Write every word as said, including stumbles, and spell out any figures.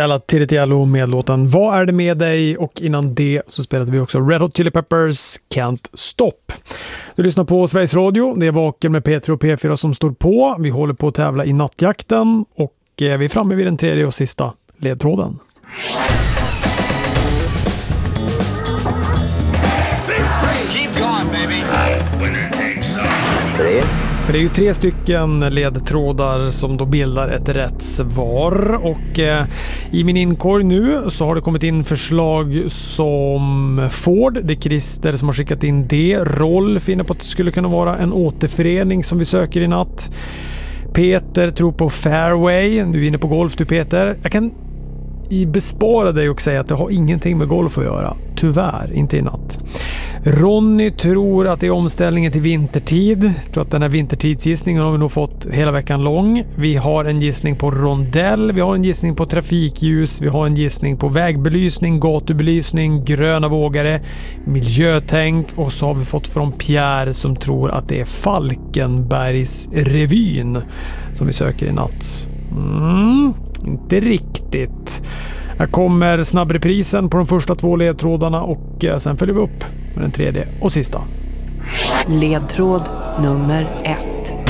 Ella Tiritiello med låten Vad är det med dig? Och innan det så spelade vi också Red Hot Chili Peppers Can't Stop. Du lyssnar på Sveriges Radio. Det är Vaken med P tre och P fyra som står på. Vi håller på att tävla i nattjakten och vi är framme vid den tredje och sista ledtråden. För det är ju tre stycken ledtrådar som då bildar ett rätt svar. Och eh, i min inkorg nu så har det kommit in förslag som Ford. Det är Christer som har skickat in det. Rolf finner på att det skulle kunna vara en återförening som vi söker i natt. Peter tror på Fairway. Du är inne på golf du Peter. Jag kan bespara dig och säga att det har ingenting med golf att göra. Tyvärr, inte i natt. Ronny tror att det är omställningen till vintertid. Jag tror att den här vintertidsgissningen har vi nog fått hela veckan lång. Vi har en gissning på rondell, vi har en gissning på trafikljus, vi har en gissning på vägbelysning, gatubelysning, gröna vågare, miljötänk och så har vi fått från Pierre som tror att det är Falkenbergs revyn som vi söker i natt. Mm, inte riktigt. Här kommer snabbreprisen på de första två ledtrådarna och sen följer vi upp med den tredje och sista. Ledtråd nummer ett.